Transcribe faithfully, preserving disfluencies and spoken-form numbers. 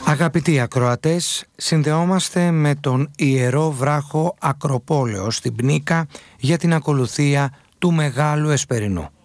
Αγαπητοί ακροατές, συνδεόμαστε με τον Ιερό Βράχο Ακροπόλεως στην Πνίκα για την ακολουθία του Μεγάλου Εσπερινού.